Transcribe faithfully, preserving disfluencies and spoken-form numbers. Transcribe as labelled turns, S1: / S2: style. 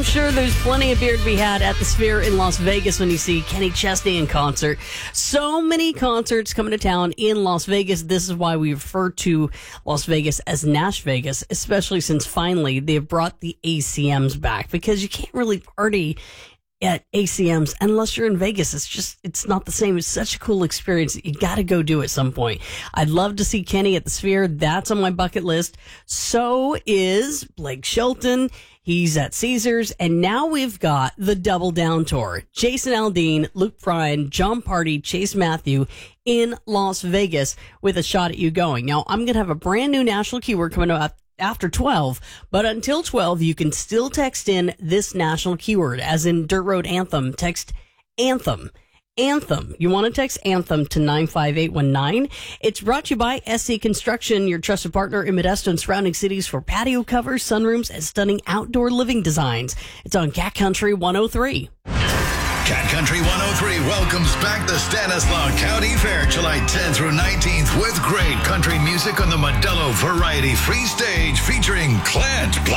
S1: I'm sure there's plenty of beer to be had at the Sphere in Las Vegas when you see Kenny Chesney in concert. So many concerts coming to town in Las Vegas. This is why we refer to Las Vegas as Nash Vegas, especially since finally they've brought the A C Ms back, because you can't really party at A C Ms unless you're in Vegas. It's just, it's not the same. It's such a cool experience. You got to go do it at some point. I'd love to see Kenny at the Sphere. That's on my bucket list. So is Blake Shelton. He's at Caesars. And now we've got the Double Down Tour. Jason Aldean, Luke Bryan, John Party, Chase Matthew in Las Vegas with a shot at you going. Now, I'm going to have a brand new national keyword coming up after twelve, but until twelve, you can still text in this national keyword, as in Dirt Road Anthem. Text Anthem. Anthem. You want to text Anthem to nine five eight one nine. It's brought to you by S C Construction, your trusted partner in Modesto and surrounding cities for patio covers, sunrooms, and stunning outdoor living designs. It's on Cat Country one oh three.
S2: Cat Country one oh three welcomes back the Stanislaus County Fair July tenth through nineteenth with great country music on the Modelo Variety Free Stage featuring Clint